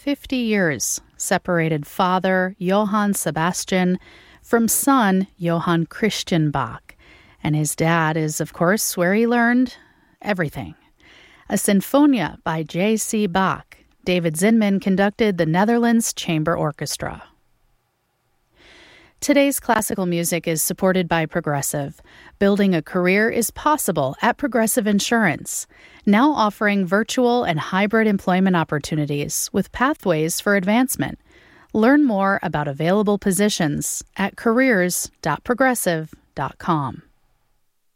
50 years separated father Johann Sebastian from son Johann Christian Bach. And his dad is, of course, where he learned everything. A Sinfonia by J.C. Bach. David Zinman conducted the Netherlands Chamber Orchestra. Today's classical music is supported by Progressive. Building a career is possible at Progressive Insurance, now offering virtual and hybrid employment opportunities with pathways for advancement. Learn more about available positions at careers.progressive.com.